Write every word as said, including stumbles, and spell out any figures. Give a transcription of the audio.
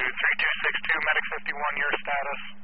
three two six two, Medic fifty-one, your status.